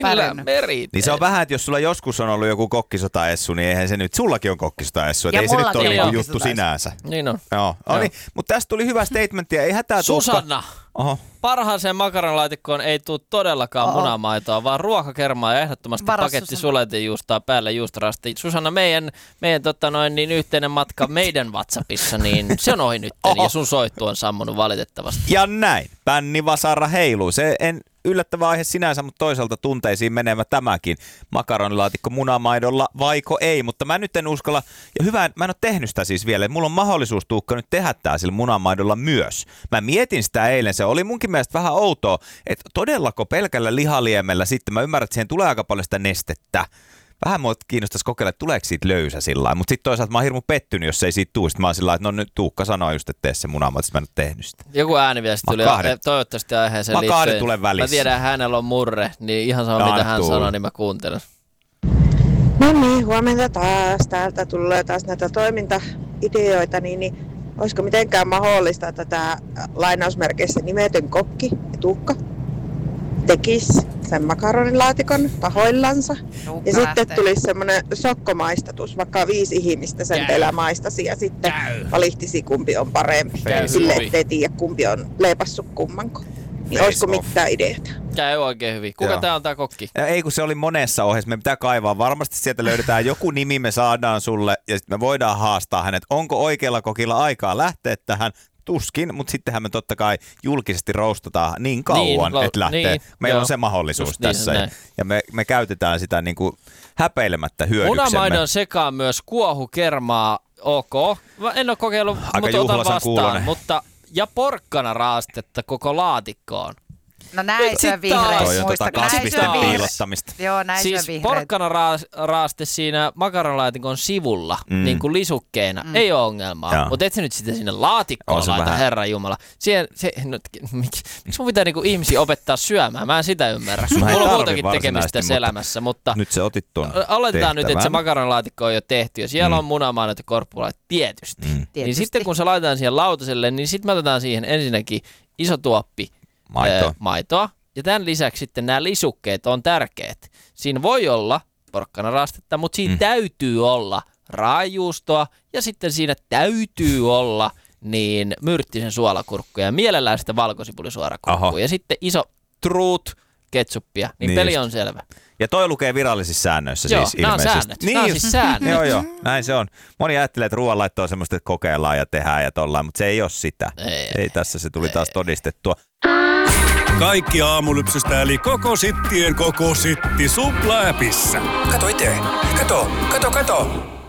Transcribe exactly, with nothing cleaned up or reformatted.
pärjännyt. Niin se on vähän, että jos sulla joskus on ollut joku kokkisotaessu, niin eihän se nyt, sullakin on kokkisotaessu. Ei se nyt ole niinku juttu sinänsä. Niin on. Joo. No niin, mutta tästä tuli hyvä statementti ja ei hätää Susanna! Oho. Parhaaseen makaronilaatikkoon ei tule todellakaan Oho. munamaitoa, vaan ruokakermaa ja ehdottomasti Varas, paketti Susanna. suletinjuustoa päälle juustorasti. Susanna, meidän, meidän tota noin, niin yhteinen matka meidän WhatsAppissa, niin se on ohi nyt ja sun soittu on sammunut valitettavasti. Ja näin, pännivasara heiluu. Se en yllättävä aihe sinänsä, mutta toisaalta tunteisiin menevä tämäkin makaronilaatikko munamaidolla, vaiko ei, mutta mä nyt en uskalla, ja hyvä, mä en ole tehnyt sitä siis vielä, mulla on mahdollisuus Tuukka nyt tehdä tää sillä munamaidolla myös. Mä mietin sitä eilen, se oli munkin mielestä vähän outoa, että todellako pelkällä lihaliemellä sitten, mä ymmärrän, että siihen tulee aika paljon sitä nestettä. Vähän mua kiinnostaisi kokeilla, että tuleeko siitä löysä sillä lailla, mutta sitten toisaalta mä oon hirmu pettynyt, jos ei siitä tuu. Sitten mä oon sillä lailla, että no nyt Tuukka sanoi just, että tee se munamaito, että mä en ole tehnyt sitä. Joku ääni vielä tuli, toivottavasti aiheeseen liittyen. Mä kahden tulen välissä. Mä tiedän, että hänellä on murre, niin ihan sama mitä hän sanoo, niin mä kuuntelen. No niin, huomenta taas. Täältä tulee taas näitä toimintaideoita, niin, niin olisiko mitenkään mahdollista, että tämä lainausmerkeissä nimetön kokki ja Tuukka tekisi sen makaronilaatikon tahoillansa. Tuukka ja lähtee. sitten tulisi semmoinen sokkomaistatus, vaikka viisi ihmistä sen teillä maistasi ja sitten Käy. valittisi kumpi on parempi. Käy. Sille ettei tiedä kumpi on leipassut kummanko. Niin olisiko mitään ideoita? Käy oikein hyvin. Kuka Joo. tää on tää kokki? Ja ei kun se oli monessa ohjeessa, me pitää kaivaa. Varmasti sieltä löydetään joku nimi, me saadaan sulle ja sitten me voidaan haastaa hänet. Onko oikealla kokilla aikaa lähteä tähän? Tuskin, mutta sittenhän me totta kai julkisesti roustataan niin kauan, niin, että lähtee. Niin, Meillä joo. on se mahdollisuus Just tässä niin, ja, ja me, me käytetään sitä niin kuin häpeilemättä hyödyksemme. Munamaidon sekaan myös kuohukermaa, ok. Mä en ole kokeillut, Aika mutta otan juhlasan vastaan. kuulonen. Mutta, ja porkkana raastetta koko laatikkoon. No näin syö Sit taas. vihreät, Toi on tota muistakaa. Näin kasvisten syö vihreät. piilottamista. Joo, näin Siis syö vihreät. porkkanaraaste siinä makaronilaatikon sivulla, mm. niin kuin lisukkeena, mm. ei ole ongelmaa. Mutta et sä nyt sitä sinne laatikkoon laita, vähän... herra jumala. Siihen, se, no, miksi, miksi mun pitää niinku ihmisiä opettaa syömään? Mä en sitä ymmärrä. Mulla on muutakin tekemistä tässä elämässä, mutta nyt se otit tuon aloitetaan nyt, että se makaronilaatikko on jo tehty ja siellä mm. on munamaidot ja korppulait tietysti. Mm. Tietysti. Niin sitten kun se laitetaan siihen lautaselle, niin sitten me otetaan siihen ensinnäkin iso tuoppi Maitoa. Ää, maitoa. Ja tämän lisäksi sitten nämä lisukkeet on tärkeät. Siinä voi olla porkkanaraastetta, mutta siinä mm. täytyy olla raajuustoa ja sitten siinä täytyy olla niin myrttisen suolakurkkuja ja mielellään sitä valkosipulisuorakurkkua. Ja sitten iso truut ketsuppia, niin, niin peli just. On selvä. Ja toi lukee virallisissa säännöissä joo, siis ilmeisesti. Nämä on säännöt. Niin nämä on just. siis säännöt. Joo, joo, näin se on. Moni ajattelee, että ruoanlaitto on semmoista, että kokeillaan ja tehdään ja tollaan, mutta se ei ole sitä. Ei, ei tässä se tuli ei. taas todistettua. Kaikki aamulypsystä eli koko sittien koko sitti Supla-äpissä. Kato itse. Kato, kato, kato.